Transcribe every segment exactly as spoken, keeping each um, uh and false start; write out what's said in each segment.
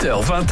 dix-huit heures vingt.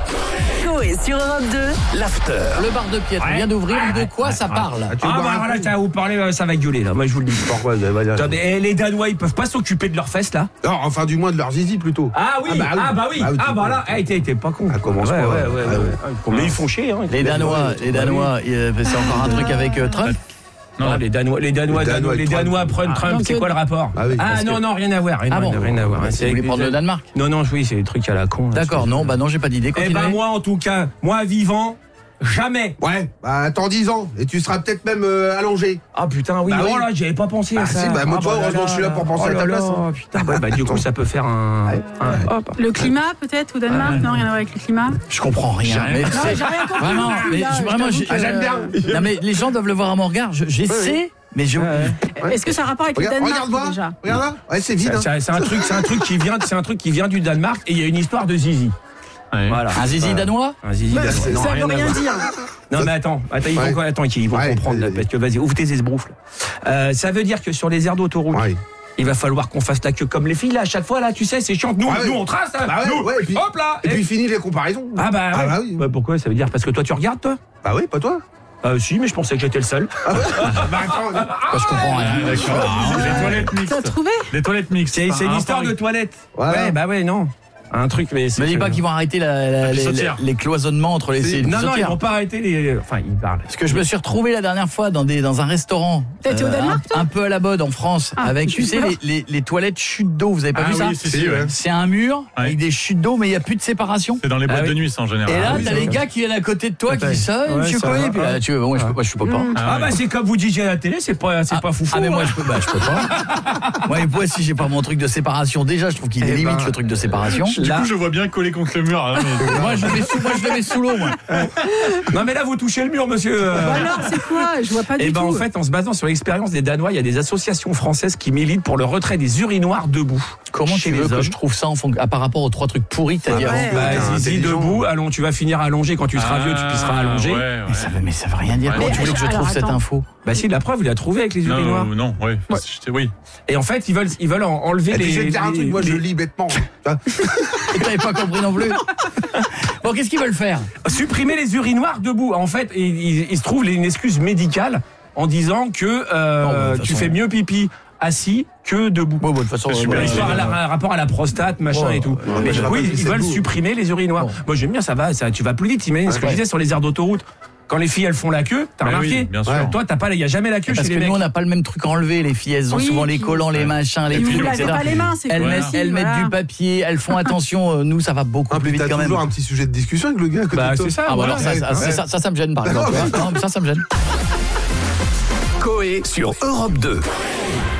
Coé sur Europe deux. L'after. Le bar de Piètre Ouais. vient d'ouvrir. De quoi Ouais, ça ouais. parle? Ah, ah bah voilà, tiens, vous parlez, euh, ça va gueuler là. Moi je vous le dis. Pourquoi? Attends, mais, eh, les Danois, ils peuvent pas s'occuper de leurs fesses là? Non, enfin du moins de leur zizi plutôt. Ah oui, Ah bah oui. ah bah oui, Bah oui, ah tu bah peux. là, eh, t'es t'es pas con. Ah, commence ouais, pas, ouais, ouais. ouais, ouais, ouais. Mais ils font chier, hein. Les Danois, les Danois, euh, c'est encore un truc avec euh, Trump. Non, les Danois, les Danois, Les Danois, les Trump. Danois prennent Ah, Trump. donc, C'est quoi le rapport? Ah oui, parce non, que- non, rien à voir, rien, Ah bon, rien à voir. Vous C'est voulez avec prendre des- le Danemark? Non, non, oui, c'est des trucs à la con. là, D'accord, c'est- non, bah non, j'ai pas d'idée. Eh Continuez. ben moi, en tout cas, moi vivant, jamais. Ouais, bah attends dix ans et tu seras peut-être même euh, allongé. Ah putain, oui, Bah oh oui. là, j'avais pas pensé à Bah ça. si, bah, moi, Ah, toi, là, heureusement, là, je suis là pour là. penser Oh à ta là place, là, hein. Putain, bah, bah, du coup, ça peut faire un. Ouais. un- hop. Le climat peut-être ou Danemark? Non, rien à voir avec le climat. Je comprends rien. Mais Non, c'est- j'ai rien compris. Vraiment, mais Là, je- je vraiment, t'avoue j'ai- que- Ah, j'aime bien. Non mais les gens doivent le voir à mon regard. Je- J'essaie, mais je. Est-ce que ça a rapport avec le Regarde, Danemark regarde-moi. déjà? Regarde là. Ouais, c'est vide. C'est hein. c'est- c'est un truc, c'est un truc qui vient, c'est un truc qui vient du Danemark et il y a une histoire de zizi. Voilà. Un zizi danois. Un zizi Bah, danois. Non, ça rien veut à rien voir. dire. Non mais attends, attends, ils Ouais. vont, attends, ils vont Ouais, comprendre là, vas-y. parce que vas-y, ouvre tes esbroufs. là. Euh, ça veut dire que sur les aires d'autoroute, Ouais. il va falloir qu'on fasse la queue comme les filles là. À chaque fois là, tu sais, c'est chiant. Nous, Ah ouais. nous on trace. Hein, Bah ouais, nous, ouais, et puis- hop là. Et puis fini les comparaisons. ah bah, Ah ouais. bah oui. Bah, pourquoi? Ça veut dire parce que toi tu regardes toi? Bah oui, pas toi. Euh, si, mais je pensais que j'étais le seul. Bah attends. Moi, je comprends rien. Les toilettes T'as mixtes. trouvé? Les toilettes mixtes. C'est c'est Un une histoire pari. de toilette. Voilà. Ouais, bah ouais, non. Un truc, mais c'est. Me dis pas qu'ils vont arrêter la- la- La les, pissotière. les cloisonnements entre les les Non, non, ils pissotières. vont pas arrêter les. Enfin, ils parlent. Parce que je me suis retrouvé la dernière fois dans, des, dans un restaurant. T'as été au Danemark, un, un peu à la mode en France. Ah, avec, je tu suis sais, peur. les, les, les toilettes chutes d'eau. Vous avez pas Ah vu ça? oui, si, si, ouais. C'est un mur Ouais. avec des chutes d'eau, mais il n'y a plus de séparation. C'est dans les boîtes Ah oui. de nuit, ça, en général. Et là, oui, t'as ça les va. gars qui viennent à côté de toi Ouais, qui disent ça, ouais, monsieur ça Coé. va. Puis là, tu veux, moi, je peux pas, je peux pas. Ah, Ah ouais. bah c'est comme vous disiez à la télé, c'est pas, c'est Ah, pas foufou. ah mais moi hein. je peux, bah, je peux pas. Moi, et moi si j'ai pas mon truc de séparation, déjà je trouve qu'il est Eh limite ben, le truc de séparation. Du Là- coup, je vois bien coller contre le mur. hein, mais- Moi je le mets sous, moi, je le mets sous l'eau, moi. Non mais là vous touchez le mur, monsieur. euh. Bah alors, c'est quoi? Je vois pas du Et ben tout. en fait, en se basant sur l'expérience des Danois, il y a des associations françaises qui militent pour le retrait des urinoirs debout. Comment chez tu veux les que hommes. je trouve ça en fond, à par rapport aux trois trucs pourris que t'as Ah dit ouais. avant? Bah, T'es zizi intelligent. debout, allons, tu vas finir allongé quand tu seras vieux, tu pusseras allongé. Ah, ouais, ouais. Mais ça, veut, mais ça veut rien dire. Ouais, Comment mais tu voulais que je alors, trouve cette attends. info? Bah si, la preuve, il a trouvé avec les urinoirs. Non, non, ouais. C'était- Oui. Et en fait, ils veulent, ils veulent en- enlever Et les. puis je vais te dire un les- truc, moi je les- lis bêtement. Tu vois. Et t'avais pas compris non plus. Bon, qu'est-ce qu'ils veulent faire? supprimer les urinoirs debout. En fait, il, il- il se trouve une excuse médicale en disant que euh, Non, mais de toute tu façon- fais mieux pipi assis que debout. Bon, bon, de toute façon, C'est super voilà. L'histoire a la- un rapport à la prostate, machin Ouais, et tout. ouais, Mais ouais, oui, ouais, ils c'est veulent beau. supprimer les urinoirs. Bon. Moi j'aime bien, ça va, ça, tu vas plus vite. T'imagines ce que Ouais. je disais sur les aires d'autoroute. Quand les filles elles font la queue, t'as Bah remarqué? oui, bien sûr. Toi, t'as pas, il y a jamais la queue Parce chez que les nous, mecs. on n'a pas le même truc à enlever. Les filles, elles ont Oui, souvent les puis- collants, les machins, les Et vous filles, vous et lavez cetera. pas les mains, c'est Elles plus mettent, facile, elles mettent voilà. du papier, elles font attention. euh, Nous, ça va beaucoup Ah, plus puis vite t'as quand même. toujours un petit sujet de discussion avec le gars à côté Bah de toi. c'est ça. Ah, bah voilà. alors ça, ça, ouais. ça, ça, ça me gêne par exemple. Non, tu vois. Non, mais ça, ça me gêne. Coé sur Europe deux.